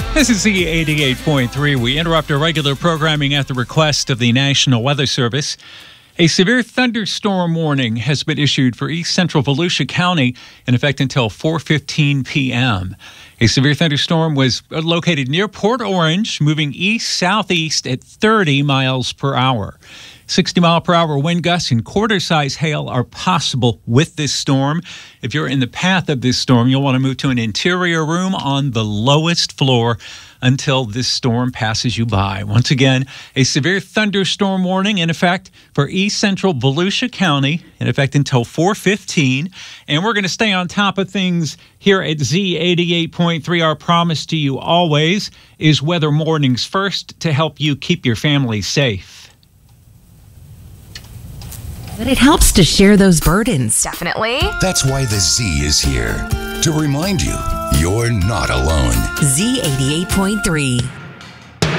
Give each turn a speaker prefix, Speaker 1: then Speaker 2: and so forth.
Speaker 1: This is Z88.3. We interrupt our regular programming at the request of the National Weather Service. A severe thunderstorm warning has been issued for east central Volusia County in effect until 4:15 p.m. A severe thunderstorm was located near Port Orange, moving east-southeast at 30 miles per hour. 60-mile-per-hour wind gusts and quarter-size hail are possible with this storm. If you're in the path of this storm, you'll want to move to an interior room on the lowest floor until this storm passes you by. Once again, a severe thunderstorm warning in effect for east central Volusia County in effect until 4:15. And we're going to stay on top of things here at Z88.3. Our promise to you always is Weather Mornings First to help you keep your family safe.
Speaker 2: But it helps to share those burdens.
Speaker 3: Definitely.
Speaker 4: That's why the Z is here, to remind you you're not alone.
Speaker 2: Z88.3.